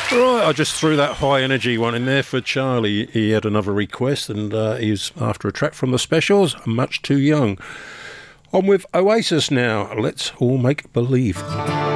Right, I just threw that high energy one in there for Charlie. He had another request, and he's after a track from the Specials, Much Too Young. On with Oasis now. Let's all make believe.